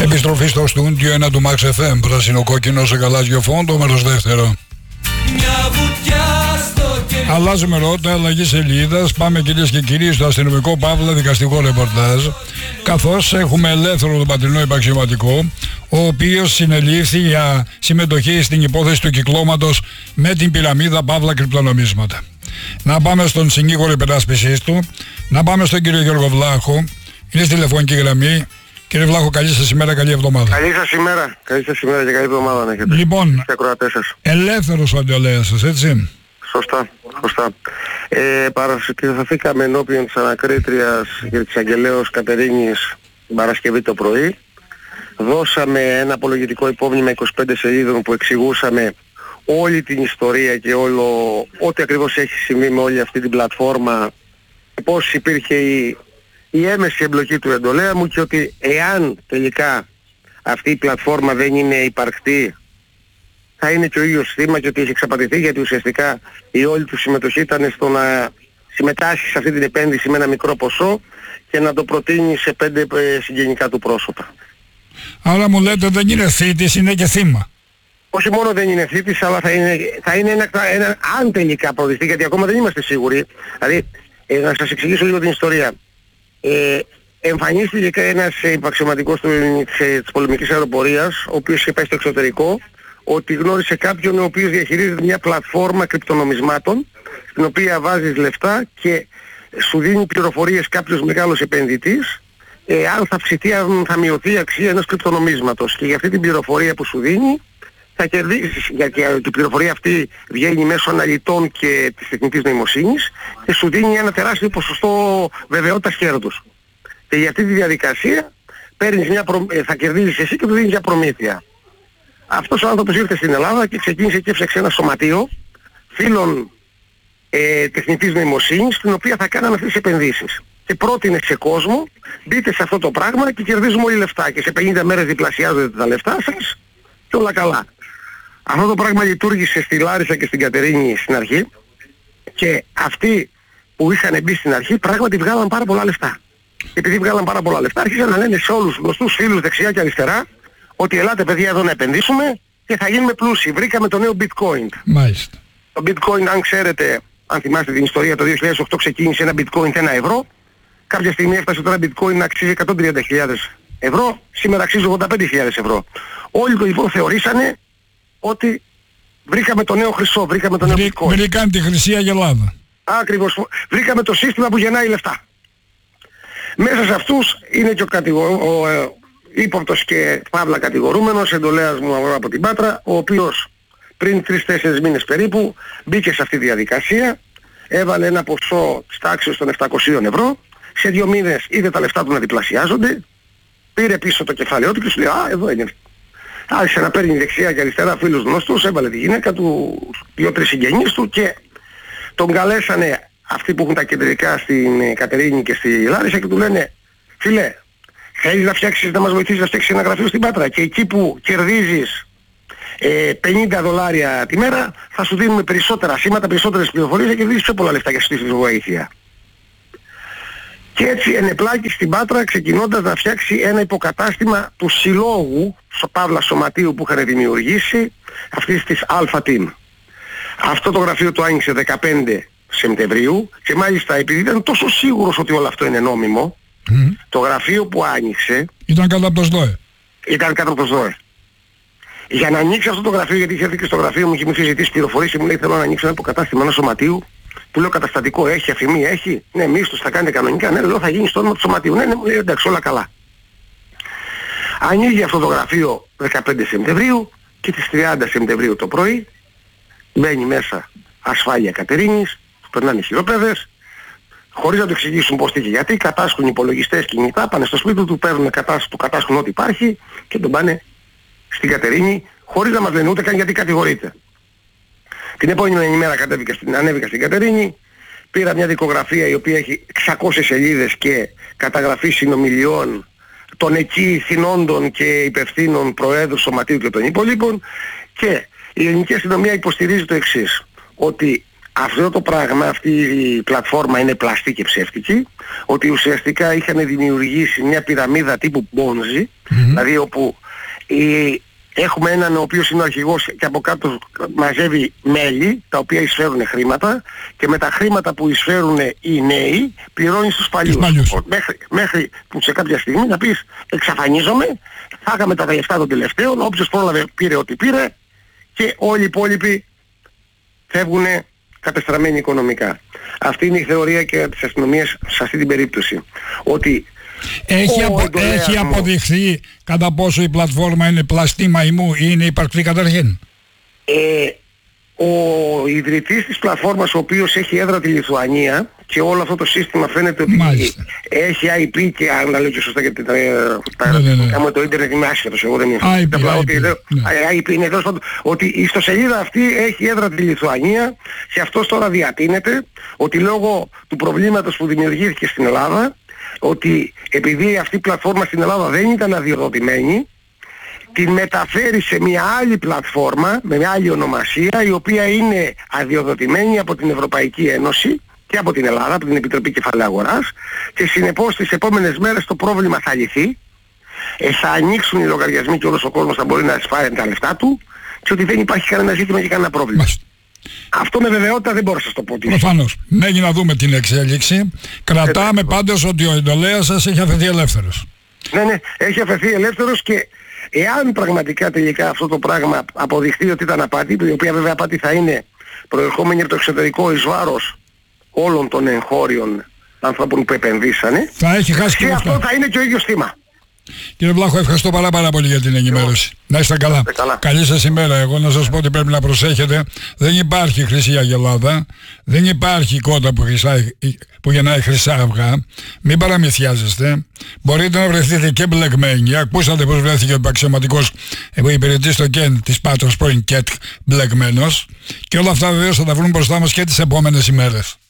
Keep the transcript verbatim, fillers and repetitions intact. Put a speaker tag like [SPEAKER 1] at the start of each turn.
[SPEAKER 1] Επιστροφή στο στούντιο ένα του Max εφ εμ, πράσινο-κόκκινο σε γαλάζιο φόντο, μέρος δεύτερο. Αλλάζουμε ρότα, αλλαγή σελίδας. Πάμε κυρίες και κύριοι στο αστυνομικό παύλα δικαστικό ρεπορτάζ. Καθώς έχουμε ελεύθερο τον πατρινό υπαξιωματικό, ο οποίος συνελήφθη για συμμετοχή στην υπόθεση του κυκλώματος με την πυραμίδα παύλα κρυπτονομίσματα. Να πάμε στον συνήγορο υπεράσπισης του, να πάμε στον κύριο Γιώργο Βλάχο. Είναι στη τηλεφωνική γραμμή. Κύριε Βλάχο, καλή σας ημέρα, καλή εβδομάδα.
[SPEAKER 2] Καλή σας ημέρα, καλή σας ημέρα και καλή εβδομάδα να έχετε.
[SPEAKER 1] Λοιπόν,
[SPEAKER 2] σας.
[SPEAKER 1] ελεύθερος ο αντιολέας σας, έτσι.
[SPEAKER 2] Σωστά, σωστά. Ε, παρασκευηθήκαμε ενώπιον της ανακρίτριας και της αγγελέως Κατερίνης την Παρασκευή το πρωί. Δώσαμε ένα απολογητικό υπόμνημα είκοσι πέντε σελίδων που εξηγούσαμε όλη την ιστορία και όλο ό,τι ακριβώς έχει συμβεί με όλη αυτή την πλατφόρμα, πώς υπήρχε η, η έμεση εμπλοκή του εντολέα μου και ότι εάν τελικά αυτή η πλατφόρμα δεν είναι υπαρκτή θα είναι και ο ίδιος θύμα και ότι έχει εξαπατηθεί, γιατί ουσιαστικά η όλη του συμμετοχή ήταν στο να συμμετάσχει σε αυτή την επένδυση με ένα μικρό ποσό και να το προτείνει σε πέντε συγγενικά του πρόσωπα.
[SPEAKER 1] Άρα μου λέτε δεν είναι θήτης, είναι και θύμα.
[SPEAKER 2] Όχι μόνο δεν είναι θήτης, αλλά θα είναι, θα είναι ένα, ένα, αν τελικά προδιστεί, γιατί ακόμα δεν είμαστε σίγουροι. Δηλαδή, ε, να σας εξηγήσω λίγο την ιστορία. Ε, εμφανίστηκε ένας υπαξιωματικός της πολεμικής αεροπορίας, ο οποίος είχε πάει στο εξωτερικό, ότι γνώρισε κάποιον ο οποίος διαχειρίζεται μια πλατφόρμα κρυπτονομισμάτων, στην οποία βάζεις λεφτά και σου δίνει πληροφορίες κάποιος μεγάλος επενδυτής, ε, αν θα αυξηθεί, αν θα μειωθεί η αξία ενός κρυπτονομίσματος. Και για αυτή την πληροφορία που σου δίνει, θα κερδίσεις, γιατί η πληροφορία αυτή βγαίνει μέσω αναλυτών και της τεχνητής νοημοσύνης και σου δίνει ένα τεράστιο ποσοστό βεβαιότητας κέρδους. Και για αυτή τη διαδικασία παίρνεις μια προ... θα κερδίζεις εσύ και του δίνεις μια προμήθεια. Αυτός ο άνθρωπος ήρθε στην Ελλάδα και ξεκίνησε και έφτιαξε ένα σωματείο φίλων ε, τεχνητής νοημοσύνης, στην οποία θα κάνανε αυτές τις επενδύσεις. Και πρότεινε σε κόσμο, μπείτε σε αυτό το πράγμα και κερδίζουμε όλοι λεφτά και σε πενήντα μέρες διπλασιάζετε τα λεφτά σας και όλα καλά. Αυτό το πράγμα λειτουργήσε στη Λάρισα και στην Κατερίνη στην αρχή και αυτοί που είχαν μπει στην αρχή πράγματι βγάλαν πάρα πολλά λεφτά. Επειδή βγάλαν πάρα πολλά λεφτά άρχισαν να λένε σε όλους τους γνωστούς φίλους δεξιά και αριστερά ότι ελάτε παιδιά εδώ να επενδύσουμε και θα γίνουμε πλούσιοι. Βρήκαμε το νέο bitcoin.
[SPEAKER 1] Μάλιστα.
[SPEAKER 2] Το bitcoin, αν ξέρετε, αν θυμάστε την ιστορία, το δύο χιλιάδες οκτώ ξεκίνησε ένα bitcoin ένα ευρώ. Κάποια στιγμή έφτασε τώρα bitcoin να αξίζει εκατόν τριάντα χιλιάδες ευρώ. Σήμερα αξίζει ογδόντα πέντε χιλιάδες ευρώ. Όλοι το λοιπόν θεωρήσανε ότι βρήκαμε το νέο χρυσό, βρήκαμε το νέο
[SPEAKER 1] Βρή,
[SPEAKER 2] bitcoin.
[SPEAKER 1] Βρήκαν τη χρυσή αγελάδα.
[SPEAKER 2] Ακριβώς. Βρήκαμε το σύστημα που γεννάει λεφτά. Μέσα σε αυτούς είναι και ο, κατηγο... ο ε, ύποπτος και παύλα κατηγορούμενος, εντολέας μου από την Πάτρα, ο οποίος πριν τρεις τέσσερις μήνες περίπου μπήκε σε αυτή τη διαδικασία, έβαλε ένα ποσό της τάξης των επτακόσια ευρώ, σε δύο μήνες είδε τα λεφτά του να διπλασιάζονται, πήρε πίσω το κεφάλαιό του και σου λέει «Α, εδώ είναι». Άρχισε να παίρνει δεξιά και αριστερά φίλους γνωστούς, έβαλε τη γυναίκα του, δύο-τρεις συγγενείς του και τον καλέσανε αυτοί που έχουν τα κεντρικά στην Κατερίνη και στη Λάρισα και του λένε «Φίλε, θέλεις να φτιάξεις, να μας βοηθήσεις να φτιάξεις ένα γραφείο στην Πάτρα και εκεί που κερδίζεις ε, πενήντα δολάρια τη μέρα θα σου δίνουμε περισσότερα σήματα, περισσότερες πληροφορίες και κερδίζεις πιο πολλά λεφτά για στη βοήθεια». Και έτσι ενεπλάκη στην Πάτρα ξεκινώντας να φτιάξει ένα υποκατάστημα του συλλόγου στο παύλα σωματείου που είχαν δημιουργήσει αυτής της Alpha Team. Αυτό το γραφείο το άνοιξε δεκαπέντε Σεπτεμβρίου και μάλιστα επειδή ήταν τόσο σίγουρος ότι όλο αυτό είναι νόμιμο, mm. το γραφείο που άνοιξε
[SPEAKER 1] ήταν κάτω από το ΣΔΟΕ.
[SPEAKER 2] Ήταν κάτω από το ΣΔΟΕ. Για να ανοίξει αυτό το γραφείο, γιατί είχε έρθει και στο γραφείο μου και μου είχε ζητήσει πληροφορίες και μου λέει θέλω να ανοίξω ένα υποκατάστημα ενός σωματείου. Του λέω καταστατικό έχει, αφημί έχει, ναι μίσθος θα κάνετε κανονικά, ναι λέω θα γίνει στο όνομα του σωματείου, ναι ναι μου λέει εντάξει όλα καλά. Ανοίγει αυτό το γραφείο δεκαπέντε Σεπτεμβρίου και τις τριάντα Σεπτεμβρίου το πρωί μπαίνει μέσα ασφάλεια Κατερίνης, περνάνε χειροπέδες, χωρίς να του εξηγήσουν πώς τι και γιατί, κατάσχουν υπολογιστές κινητά, πάνε στο σπίτι του, παίρνουν, του κατάσχουν ό,τι υπάρχει και τον πάνε στην Κατερίνη χωρίς να μας λένε ούτε καν γιατί κατηγορείται. Την επόμενη ημέρα κατέβηκα στην, ανέβηκα στην Κατερίνη, πήρα μια δικογραφία η οποία έχει εξακόσιες σελίδες και καταγραφή συνομιλιών των εκεί θυνόντων και υπευθύνων προέδρου σωματείου και των υπολείπων και η ελληνική αστυνομία υποστηρίζει το εξής, ότι αυτό το πράγμα, αυτή η πλατφόρμα είναι πλαστή και ψεύτικη, ότι ουσιαστικά είχαν δημιουργήσει μια πυραμίδα τύπου Ponzi, mm-hmm. δηλαδή όπου η, έχουμε έναν ο οποίος είναι ο αρχηγός και από κάτω μαζεύει μέλη τα οποία εισφέρουν χρήματα και με τα χρήματα που εισφέρουν οι νέοι πληρώνει στους παλιούς. Μέχρι, μέχρι που σε κάποια στιγμή να πεις εξαφανίζομαι, θα είχαμε τα λεφτά των τελευταίων, όποιος πρόλαβε πήρε ό,τι πήρε και όλοι οι υπόλοιποι φεύγουν κατεστραμμένοι οικονομικά. Αυτή είναι η θεωρία και της αστυνομίας σε αυτή την περίπτωση. Ότι
[SPEAKER 1] έχει, απο, έχει αποδειχθεί κατά πόσο η πλατφόρμα είναι πλαστή μαϊμού ή είναι υπαρκτή καταρχήν.
[SPEAKER 2] Ε, ο ιδρυτής της πλατφόρμας, ο οποίος έχει έδρα τη Λιθουανία και όλο αυτό το σύστημα φαίνεται ότι Μάλιστα. έχει άι πι και αν τα λέω και σωστά γιατί τα, τα, ναι, ναι, ναι. το ίντερνετ είμαι άσχετος, εγώ δεν είμαι άι πι, άι πι, άι πι είναι εδώ, ότι η ιστοσελίδα αυτή έχει έδρα τη Λιθουανία και αυτός τώρα διατείνεται ότι λόγω του προβλήματος που δημιουργήθηκε στην Ελλάδα, ότι επειδή αυτή η πλατφόρμα στην Ελλάδα δεν ήταν αδειοδοτημένη, την μεταφέρει σε μια άλλη πλατφόρμα με μια άλλη ονομασία, η οποία είναι αδειοδοτημένη από την Ευρωπαϊκή Ένωση και από την Ελλάδα, από την Επιτροπή Κεφαλαίου Αγοράς, και συνεπώς τις επόμενες μέρες το πρόβλημα θα λυθεί, ε, θα ανοίξουν οι λογαριασμοί και όλος ο κόσμος θα μπορεί να σπάρει τα λεφτά του και ότι δεν υπάρχει κανένα ζήτημα και κανένα πρόβλημα. Μάλιστα. Αυτό με βεβαιότητα δεν μπορώ να σας το πω.
[SPEAKER 1] Προφανώς. Μένει να δούμε την εξέλιξη. Κρατάμε πάντως ότι ο εντολέας σας έχει αφαιθεί ελεύθερος.
[SPEAKER 2] Ναι, ναι, έχει αφαιθεί ελεύθερος και εάν πραγματικά τελικά αυτό το πράγμα αποδειχθεί ότι ήταν απάτη, η οποία βέβαια απάτη θα είναι προερχόμενη από το εξωτερικό εις βάρος όλων των εγχώριων ανθρώπων που επενδύσανε,
[SPEAKER 1] θα έχει χάσει και
[SPEAKER 2] αυτό θα είναι και ο ίδιος θύμα.
[SPEAKER 1] Κύριε Βλάχο, ευχαριστώ πάρα πάρα πολύ για την ενημέρωση. Να είστε καλά. καλά. Καλή σας ημέρα. Εγώ να σας πω ότι πρέπει να προσέχετε. Δεν υπάρχει χρυσή αγελάδα. Δεν υπάρχει κότα που, χρυσάει, που γεννάει χρυσά αυγά. Μην παραμυθιάζεστε. Μπορείτε να βρεθείτε και μπλεγμένοι. Ακούσατε πως βρέθηκε ο αξιωματικός που υπηρετεί στο ΚΕΝ της Πάτρας πρώην ΚΕΤ μπλεγμένος. Και όλα αυτά βεβαίως θα τα βρουν μπροστά μας και τις επόμενες ημέρες.